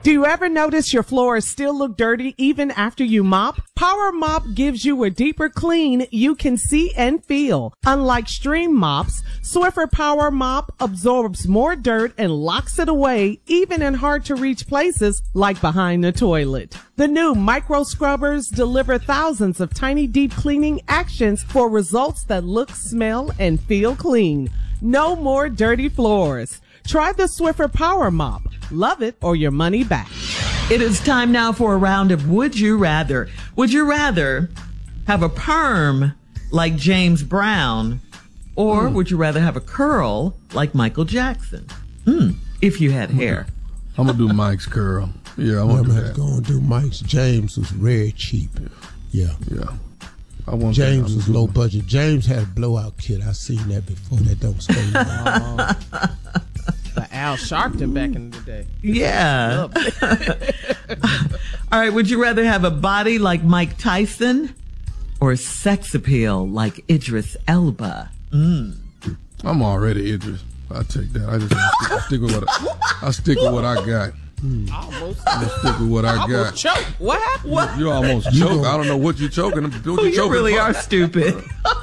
Do you ever notice your floors still look dirty even after you mop? Power Mop gives you a deeper clean you can see and feel. Unlike stream mops, Swiffer Power Mop absorbs more dirt and locks it away even in hard to reach places like behind the toilet. The new micro scrubbers deliver thousands of tiny deep cleaning actions for results that look, smell, and feel clean. No more dirty floors. Try the Swiffer Power Mop. Love it or your money back. It is time now for a round of Would You Rather. Would you rather have a perm like James Brown, or would you rather have a curl like Michael Jackson? If you had hair. I'm going to do Mike's curl. Yeah, I'm going to do Mike's. James was very cheap. Yeah. I want James was low budget. James had a blowout kit. I seen that before. That don't stay long. The Al Sharpton back in the day. Yeah. All right. Would you rather have a body like Mike Tyson or sex appeal like Idris Elba? I'm already Idris. I take that. I just stick with what I got. Almost. I'm stick with what I got. Choke. What happened? You almost choked. I don't know what you're choking. You really are stupid.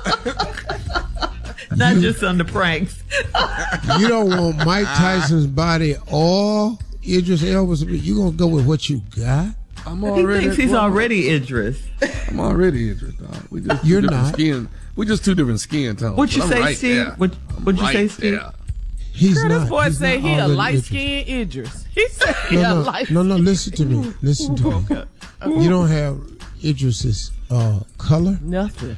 Not just on the pranks. You don't want Mike Tyson's body or Idris Elba's. You gonna go with what you got? He thinks he's already Idris. I'm already Idris, dog. We just You're different not. Skin. We just two different skin tones. What'd you say, Steve? What'd you say, Steve? He's Curtis not. boy He's say not he a already light-skinned Idris. He said he a light. No. Listen to me. You don't have Idris's color. Nothing.